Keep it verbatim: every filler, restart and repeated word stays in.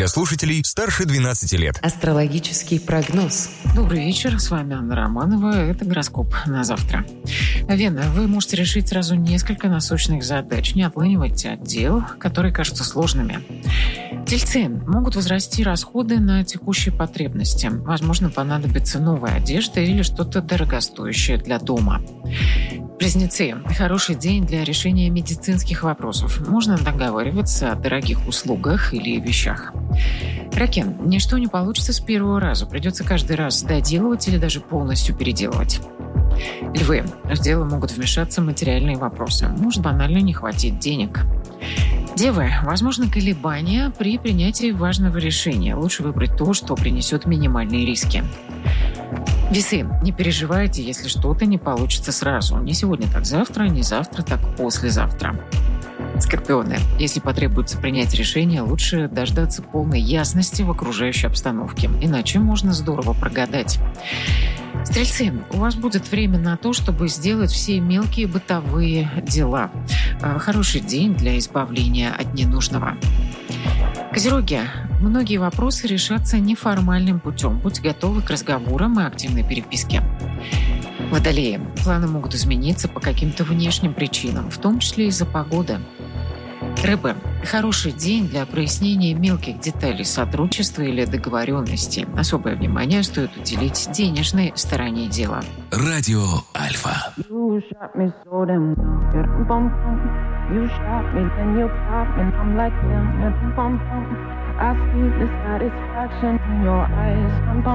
для слушателей старше двенадцати лет. Астрологический прогноз. Добрый вечер, с вами Анна Романова. Это гороскоп на завтра. Вена, вы можете решить сразу несколько насущных задач. Не отлынивайте от дел, которые кажутся сложными. Тельцы, могут возрасти расходы на текущие потребности. Возможно, понадобится новая одежда или что-то дорогостоящее для дома. Близнецы, хороший день для решения медицинских вопросов. Можно договариваться о дорогих услугах или вещах. Раки, ничто не получится с первого раза. Придется каждый раз доделывать или даже полностью переделывать. Львы, в дело могут вмешаться материальные вопросы. Может банально не хватить денег. Девы, возможно колебания при принятии важного решения. Лучше выбрать то, что принесет минимальные риски. Весы, не переживайте, если что-то не получится сразу. Не сегодня, так завтра, не завтра, так послезавтра. Скорпионы, если потребуется принять решение, лучше дождаться полной ясности в окружающей обстановке, иначе можно здорово прогадать. Стрельцы, у вас будет время на то, чтобы сделать все мелкие бытовые дела. Хороший день для избавления от ненужного. Козероги, многие вопросы решатся неформальным путем. Будьте готовы к разговорам и активной переписке. Водолеи, планы могут измениться по каким-то внешним причинам, в том числе из-за погоды. Рыбы, хороший день для прояснения мелких деталей сотрудничества или договоренности. Особое внимание стоит уделить денежной стороне дела. Радио Альфа. You shot me so damn well. Yeah, bum, bum. You shot me, then you pop, and I'm like, damn, yeah, bum, bum. I see the satisfaction in your eyes. Bum, bum.